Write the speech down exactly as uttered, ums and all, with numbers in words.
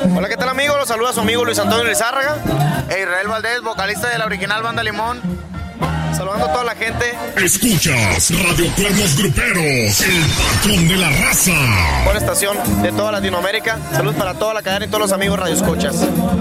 Hola, ¿qué tal, amigos? Los saluda su amigo Luis Antonio Lizárraga e Israel Valdés, vocalista de la original banda Limón. Saludando a toda la gente. Escuchas Radio Cuernos Gruperos, el patrón de la raza. Buena estación de toda Latinoamérica. Saludos para toda la cadena y todos los amigos radioescuchas.